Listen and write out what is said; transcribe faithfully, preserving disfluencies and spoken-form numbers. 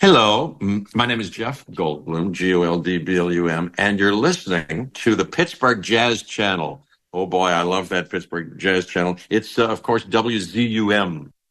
Hello, m- my name is Jeff Goldblum, G O L D B L U M, and you're listening to the Pittsburgh Jazz Channel. Oh boy, I love that Pittsburgh Jazz Channel. It's, uh, of course, W Z U M.